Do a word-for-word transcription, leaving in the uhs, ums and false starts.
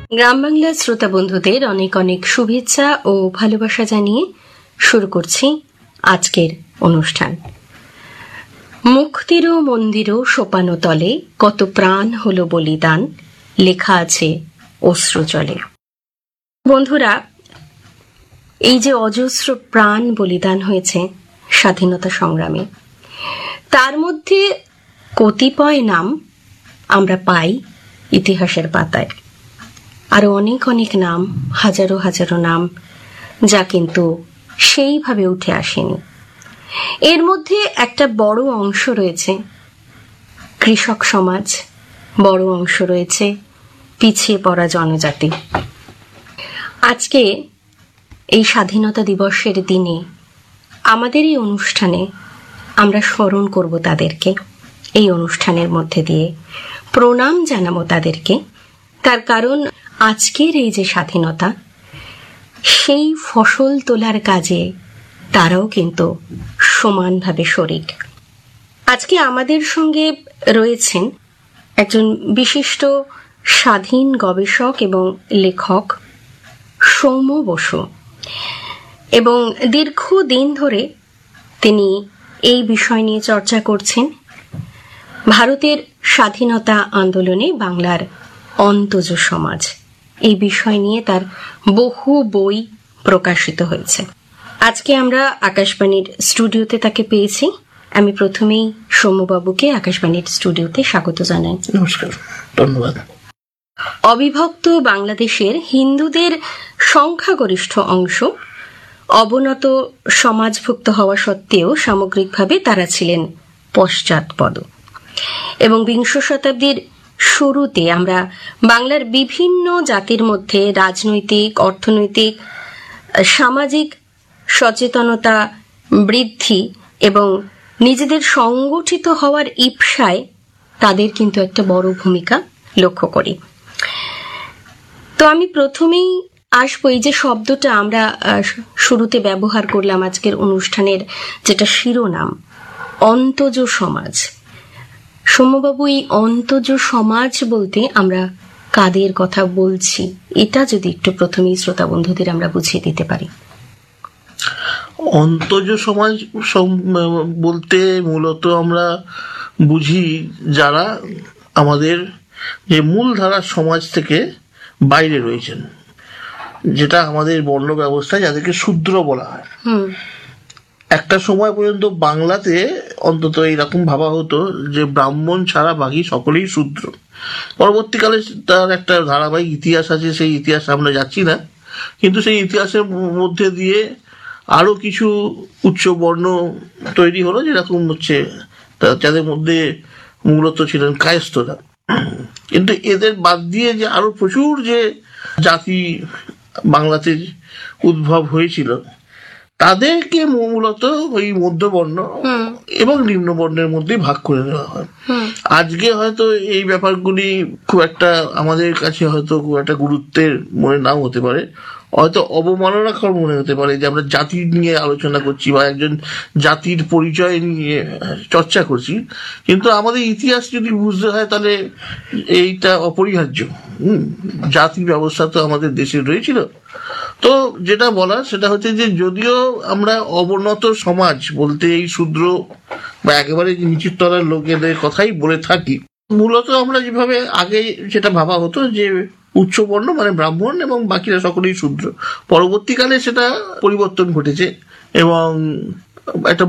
গ্রাম বাংলার শ্রোতা বন্ধুদের অনেক অনেক শুভেচ্ছা ও ভালোবাসা জানিয়ে শুরু করছি আজকের অনুষ্ঠান। মুক্তির মন্দির সোপানো তলে কত প্রাণ হলো বলিদান, লেখা আছে অশ্রু জলে। বন্ধুরা, এই যে অজস্র প্রাণ বলিদান হয়েছে স্বাধীনতা সংগ্রামে, তার মধ্যে কতিপয় নাম আমরা পাই ইতিহাসের পাতায়, আরো অনেক অনেক নাম, হাজারো হাজারো নাম, যা কিন্তু সেইভাবে উঠে আসেনি। এর মধ্যে একটা বড় অংশ রয়েছে কৃষক সমাজ, বড় অংশ রয়েছে পিছিয়ে পড়া জনজাতি। আজকে এই স্বাধীনতা দিবসের দিনে আমাদের এই অনুষ্ঠানে আমরা স্মরণ করব তাদেরকে, এই অনুষ্ঠানের মধ্যে দিয়ে প্রণাম জানাবো তাদেরকে। তার কারণ আজকের এই যে স্বাধীনতা, সেই ফসল তোলার কাজে তারাও কিন্তু সমানভাবে শরিক। আজকে আমাদের সঙ্গে রয়েছেন একজন বিশিষ্ট স্বাধীন গবেষক এবং লেখক সৌম্য বসু, এবং দীর্ঘদিন ধরে তিনি এই বিষয় নিয়ে চর্চা করছেন। ভারতের স্বাধীনতা আন্দোলনে বাংলার অন্তজ সমাজ, এই বিষয় নিয়ে তার বহু বই প্রকাশিত হয়েছে। আজকে আমরা আকাশবাণীর স্টুডিওতে তাকে পেয়েছি। আমি প্রথমেই সৌম্যবাবুকে আকাশবাণীর স্টুডিওতে স্বাগত জানাই। নমস্কার, ধন্যবাদ। অবিভক্ত বাংলাদেশের হিন্দুদের সংখ্যাগরিষ্ঠ অংশ অবনত সমাজভুক্ত হওয়া সত্ত্বেও সামগ্রিকভাবে তারা ছিলেন পশ্চাৎপদ, এবং বিংশ শতাব্দীর শুরুতে আমরা বাংলার বিভিন্ন জাতির মধ্যে রাজনৈতিক, অর্থনৈতিক, সামাজিক সচেতনতা বৃদ্ধি এবং নিজেদের সংগঠিত হওয়ার ইপ্সায় তাদের কিন্তু একটা বড় ভূমিকা লক্ষ্য করি। তো আমি প্রথমেই আসবো এই যে শব্দটা আমরা শুরুতে ব্যবহার করলাম আজকের অনুষ্ঠানের, যেটা শিরোনাম, অন্তজ সমাজ। সৌম্যবাবু, এই অন্তজ সমাজ বলতে আমরা কাদের কথা বলছি, এটা যদি একটু প্রথমেই শ্রোতা বন্ধুদের আমরা বুঝিয়ে দিতে পারি। অন্তজ সমাজ বলতে মূলত আমরা বুঝি যারা আমাদের যে মূলধারার সমাজ থেকে বাইরে রয়েছেন, যেটা আমাদের বর্ণ ব্যবস্থায় যাদেরকে শূদ্র বলা হয়। একটা সময় পর্যন্ত বাংলাতে অন্তত এইরকম ভাবা হতো যে ব্রাহ্মণ ছাড়া বাকি সকলেই শূদ্র। পরবর্তীকালে তার একটা ধারাবাহিক ইতিহাস আছে, সেই ইতিহাস আমরা যাচ্ছি না, কিন্তু সেই ইতিহাসের মধ্যে দিয়ে আরো কিছু উচ্চ বর্ণ তৈরি হলো, যেরকম হচ্ছে যাদের মধ্যে মূলত ছিলেন কায়স্থরা। কিন্তু এদের বাদ দিয়ে যে আরো প্রচুর যে জাতি বাংলাতে উদ্ভব হয়েছিল, তাদেরকে মূলত ওই মধ্যবর্ণ এবং নিম্নবর্ণের মধ্যে ভাগ করে দেওয়া হয়। আজকে হয়তো এই ব্যাপারগুলি খুব একটা আমাদের কাছে হয়তো খুব একটা গুরুত্বের মনে নাও হতে পারে, হয়তো অবমাননাকর মনে হতে পারে যে আমরা জাতি নিয়ে আলোচনা করছি বা একজন জাতির পরিচয় নিয়ে চর্চা করছি, কিন্তু আমাদের ইতিহাস যদি বুঝতে হয় তাহলে এইটা অপরিহার্য। হম জাতি ব্যবস্থা তো আমাদের দেশে রয়েছিল। তো যেটা বলা সেটা হচ্ছে যে যদিও আমরা অবনত সমাজ বলতে এই শূদ্র বা একেবারে নিচের তলার লোকেদের কথাই বলে থাকি, মূলত আমরা যেভাবে আগে যেটা ভাবা হতো যে উচ্চবর্ণ মানে ব্রাহ্মণ এবং বাকিরা সকলেই শূদ্র, পরবর্তীকালে সেটা পরিবর্তন ঘটেছে এবং একটা